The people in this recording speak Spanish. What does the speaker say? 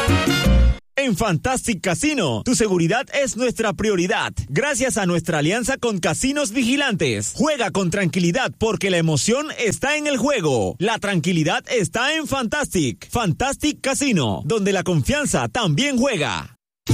En Fantastic Casino, tu seguridad es nuestra prioridad. Gracias a nuestra alianza con Casinos Vigilantes. Juega con tranquilidad porque la emoción está en el juego. La tranquilidad está en Fantastic. Fantastic Casino, donde la confianza también juega.